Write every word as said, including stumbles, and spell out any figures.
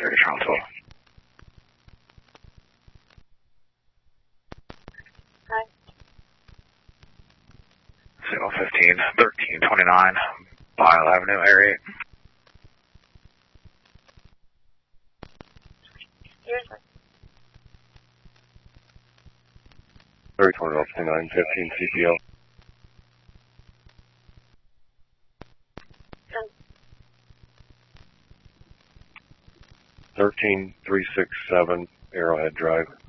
thirty, Charles twelve. Hi. Signal fifteen, thirteen twenty-nine, Bile Avenue, area eight. Here's my thirty twenty-nine, fifteen C P L. thirteen three six seven Arrowhead Drive.